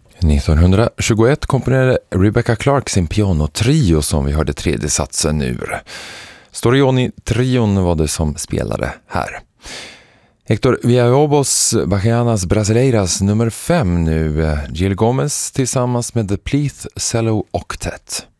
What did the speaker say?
1921 komponerade Rebecca Clark sin pianotrio som vi hörde tredje satsen ur. Storioni-trion var det som spelade här. Hector Villalobos Bachianas Brasileiras nummer 5 nu. Gil Gomez tillsammans med The Pleath Cello Octet.